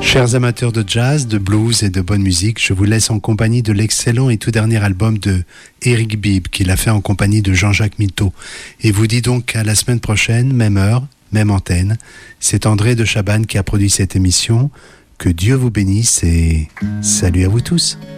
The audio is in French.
Chers amateurs de jazz, de blues et de bonne musique, je vous laisse en compagnie de l'excellent et tout dernier album de Eric Bibb qu'il a fait en compagnie de Jean-Jacques Milteau. Et vous dis donc à la semaine prochaine, même heure, même antenne. C'est André de Chabannes qui a produit cette émission. Que Dieu vous bénisse et salut à vous tous.